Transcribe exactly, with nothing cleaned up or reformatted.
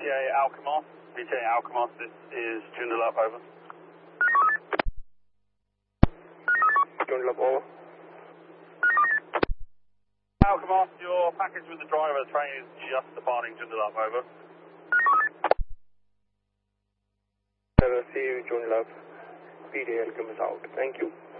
T A Alkmaar. B T A Alkmaar, this is Joondalup, over. Joondalup, over. Alkmaar, your package with the driver of the train is just departing Joondalup, over. Sir, see you Joondalup. P D L comes out. Thank you.